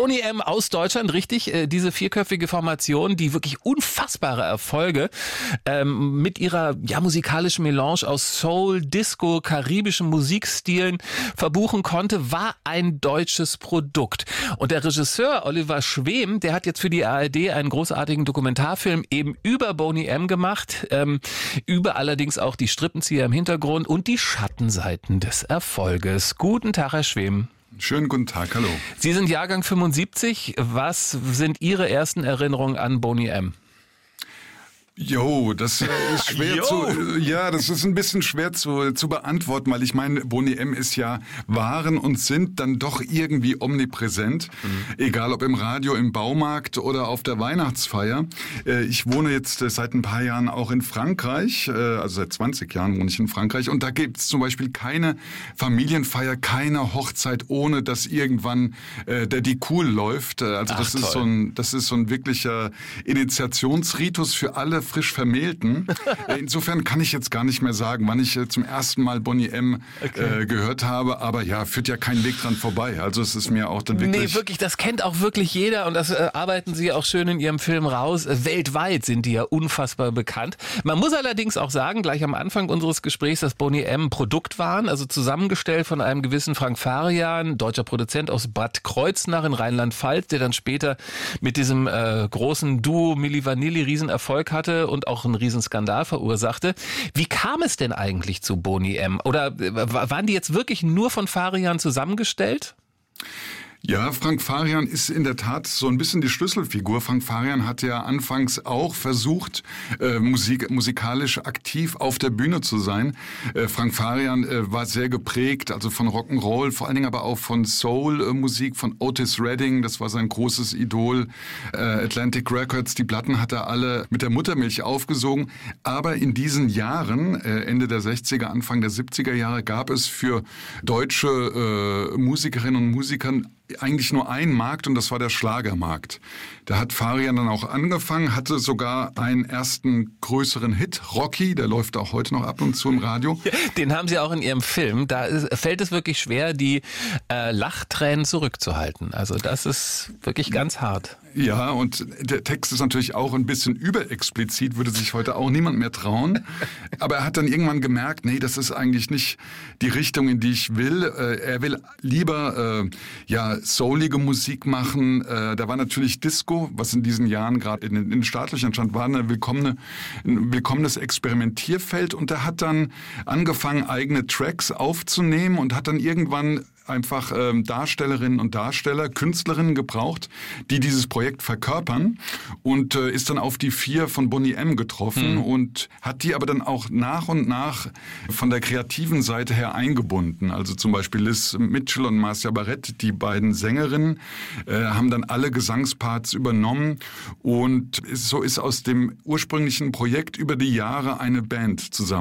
Boney M. aus Deutschland, richtig, diese vierköpfige Formation, die wirklich unfassbare Erfolge mit ihrer musikalischen Melange aus Soul, Disco, karibischen Musikstilen verbuchen konnte, war ein deutsches Produkt. Und der Regisseur Oliver Schwem, der hat jetzt für die ARD einen großartigen Dokumentarfilm eben über Boney M. gemacht, über allerdings auch die Strippenzieher im Hintergrund und die Schattenseiten des Erfolges. Guten Tag, Herr Schwem. Schönen guten Tag, hallo. Sie sind Jahrgang 75. Was sind Ihre ersten Erinnerungen an Boney M.? Das ist schwer das ist ein bisschen schwer zu beantworten, weil ich meine, Boney M. ist ja, waren und sind dann doch irgendwie omnipräsent, egal ob im Radio, im Baumarkt oder auf der Weihnachtsfeier. Ich wohne jetzt seit ein paar Jahren auch in Frankreich, also seit 20 Jahren wohne ich in Frankreich, und da gibt es zum Beispiel keine Familienfeier, keine Hochzeit, ohne dass irgendwann der Die Cool läuft. Also das ist so ein wirklicher Initiationsritus für alle frisch Vermählten. Insofern kann ich jetzt gar nicht mehr sagen, wann ich zum ersten Mal Boney M. Gehört habe, aber ja, führt ja kein Weg dran vorbei. Also es ist mir auch dann wirklich... Nee, wirklich, das kennt auch wirklich jeder und das arbeiten Sie auch schön in Ihrem Film raus. Weltweit sind die ja unfassbar bekannt. Man muss allerdings auch sagen, gleich am Anfang unseres Gesprächs, dass Boney M. ein Produkt waren, also zusammengestellt von einem gewissen Frank Farian, deutscher Produzent aus Bad Kreuznach in Rheinland-Pfalz, der dann später mit diesem großen Duo Milli Vanilli Riesenerfolg hatte und auch einen Riesenskandal verursachte. Wie kam es denn eigentlich zu Boney M? Oder waren die jetzt wirklich nur von Farian zusammengestellt? Ja, Frank Farian ist in der Tat so ein bisschen die Schlüsselfigur. Frank Farian hat ja anfangs auch versucht, musikalisch aktiv auf der Bühne zu sein. Frank Farian war sehr geprägt, also von Rock'n'Roll, vor allen Dingen aber auch von Soul-Musik, von Otis Redding, das war sein großes Idol. Atlantic Records, die Platten hat er alle mit der Muttermilch aufgesogen. Aber in diesen Jahren, Ende der 60er, Anfang der 70er Jahre, gab es für deutsche Musikerinnen und Musiker eigentlich nur einen Markt, und das war der Schlagermarkt. Da hat Farian dann auch angefangen, hatte sogar einen ersten größeren Hit, Rocky, der läuft auch heute noch ab und zu im Radio. Den haben Sie auch in Ihrem Film. Da fällt es wirklich schwer, die Lachtränen zurückzuhalten. Also das ist wirklich ganz hart. Ja, und der Text ist natürlich auch ein bisschen überexplizit, würde sich heute auch niemand mehr trauen. Aber er hat dann irgendwann gemerkt, nee, das ist eigentlich nicht die Richtung, in die ich will. Er will lieber soulige Musik machen. Da war natürlich Disco, was in diesen Jahren gerade in den Startlöchern stand, war ein willkommenes Experimentierfeld. Und er hat dann angefangen, eigene Tracks aufzunehmen und hat dann irgendwann einfach Darstellerinnen und Darsteller, Künstlerinnen gebraucht, die dieses Projekt verkörpern, und ist dann auf die 4 von Boney M. getroffen und hat die aber dann auch nach und nach von der kreativen Seite her eingebunden. Also zum Beispiel Liz Mitchell und Marcia Barrett, die beiden Sängerinnen, haben dann alle Gesangsparts übernommen, und so ist aus dem ursprünglichen Projekt über die Jahre eine Band zusammen